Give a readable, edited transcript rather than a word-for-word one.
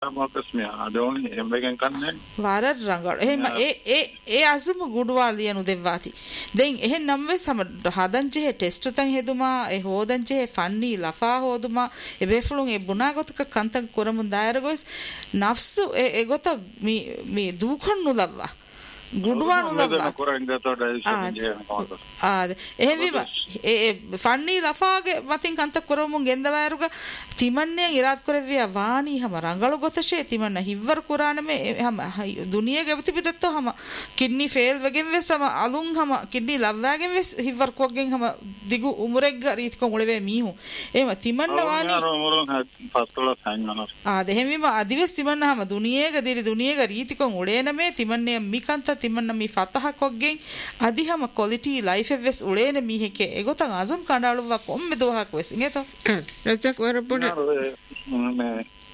මොකස්මිය අදෝනි එම්බෙන් කන්නේ වර රංගල එහෙම ඒ අසම ගුඩවාලියනු දෙවවාති දැන් එහෙන් නම් වෙස් සම හදන්චේ ටෙස්ට් තන් හෙදුමා ඒ හෝදන්චේ ෆන්නි ලෆා හෝදුමා ඒ බෙෆලුන් ඒ බුනා ගොතක කන්තන් කොරමුන් දායර ගොස් නෆ්සු ඒ ගොත මේ දූඛන්නු ලවවා ගුඩවානු ලවවා එහෙම විම ඒ ෆන්නි ලෆාගේ මතින් කන්තක් කොරමුන් ගෙන්දවයරුග තිමන්නේ ඉරාත් කරවිය වානි හැම රංගල ගොතෂේ තිමන්න හිව්වර කුරානමේ හැම දුනිය ගෙවති පිටත්තෝ හැම කිඩ්නි ෆේල් වගෙන් වෙස් හැම අලුන් හැම කිඩ්නි ලව්වාගෙන් වෙස් හිව්වර කොගෙන් හැම දිගු උමුරෙග්ග රීති කොමුලේ මීහු එහෙම තිමන්න වානි පස්තල සයින්නන එහෙම විම අදිවස් තිමන්න හැම දුනියේග දිරි දුනියේග රීති කොන් උලේනමේ තිමන්නේ මිකන්ත තිමන්න මි ෆතහ කොගෙන් අදි හැම ක්වොලිටි ලයිෆ් වෙස් උලේන මීහෙකේ එගොතන් අසම් කණ්ඩාළුවක් කොම්බේ දෝහක් වෙස් ඉගෙතෝ රජක් වරපොඩ